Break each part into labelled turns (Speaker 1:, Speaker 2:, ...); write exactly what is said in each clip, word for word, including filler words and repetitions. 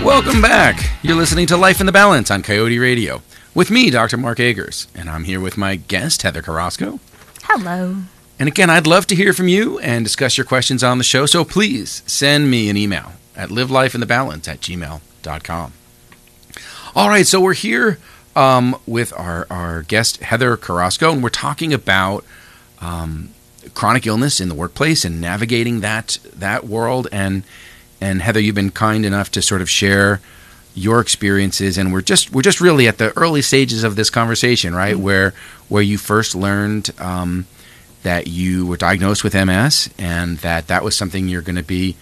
Speaker 1: Welcome back. You're listening to Life in the Balance on Coyote Radio with me, Doctor Mark Agers, and I'm here with my guest, Heather Carrasco.
Speaker 2: Hello.
Speaker 1: And again, I'd love to hear from you and discuss your questions on the show, so please send me an email at livelifeinthebalance at gmail dot com. All right, so we're here um, with our, our guest, Heather Carrasco, and we're talking about um, chronic illness in the workplace and navigating that that world. And and Heather, you've been kind enough to sort of share your experiences, and we're just we're just really at the early stages of this conversation, right? Mm-hmm. Where where you first learned um, that you were diagnosed with M S, and that that was something you're going to be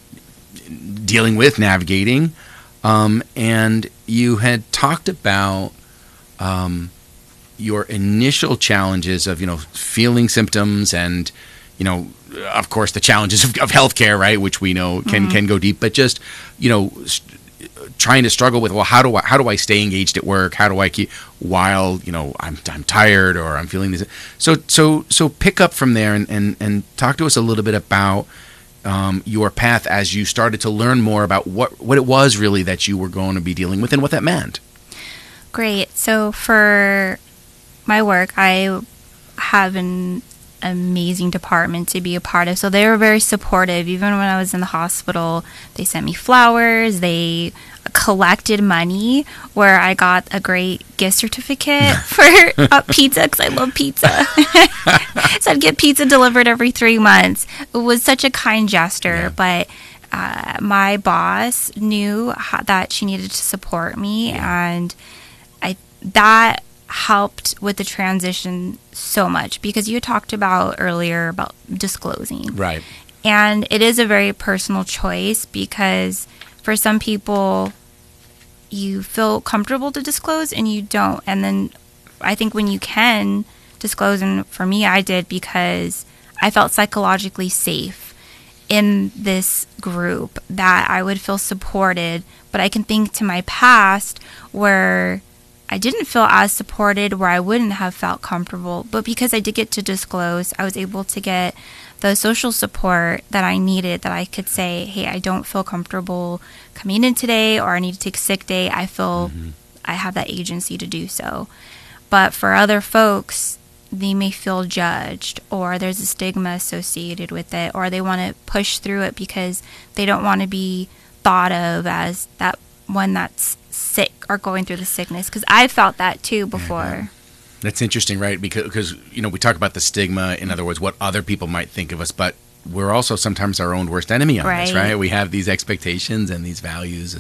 Speaker 1: dealing with, navigating, um, and you had talked about um, your initial challenges of you know feeling symptoms and you know. Of course, the challenges of, of healthcare, right, which we know can, mm-hmm. can go deep, but just, you know, st- trying to struggle with, well, how do I how do I stay engaged at work? How do I keep while, you know, I'm I'm tired or I'm feeling this. So so so pick up from there and, and, and talk to us a little bit about um, your path as you started to learn more about what, what it was really that you were going to be dealing with and what that meant.
Speaker 2: Great. So for my work, I have an amazing department to be a part of. So they were very supportive. Even when I was in the hospital, they sent me flowers. They collected money where I got a great gift certificate for uh, pizza because I love pizza. So I'd get pizza delivered every three months. It was such a kind gesture, yeah. but uh, my boss knew how, that she needed to support me, yeah. and I that helped with the transition so much because you talked about earlier about disclosing.
Speaker 1: Right.
Speaker 2: And it is a very personal choice because for some people you feel comfortable to disclose and you don't. And then I think when you can disclose, and for me I did because I felt psychologically safe in this group that I would feel supported. But I can think to my past where I didn't feel as supported, where I wouldn't have felt comfortable. But because I did get to disclose, I was able to get the social support that I needed, that I could say, hey, I don't feel comfortable coming in today, or I need to take a sick day. I feel mm-hmm. I have that agency to do so. But for other folks, they may feel judged, or there's a stigma associated with it, or they want to push through it because they don't want to be thought of as that one that's sick or going through the sickness, because I felt that too before.
Speaker 1: Yeah, that's interesting, right? Because, because you know we talk about the stigma, in other words, what other people might think of us, but we're also sometimes our own worst enemy on
Speaker 2: right.
Speaker 1: this, right? We have these expectations and these values